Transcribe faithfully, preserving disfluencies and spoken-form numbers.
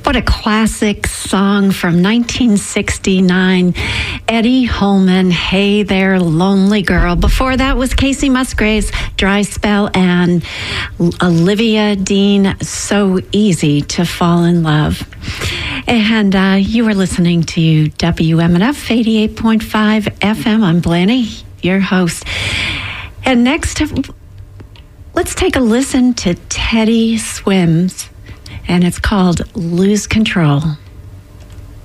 What a classic song from nineteen sixty-nine. Eddie Holman, Hey There, Lonely Girl. Before that was Casey Musgraves, Dry Spell, and Olivia Dean, So Easy to Fall in Love. And uh, you were listening to W M N F eighty-eight point five F M. I'm Blaney, your host. And next, let's take a listen to Teddy Swims, and it's called Lose Control.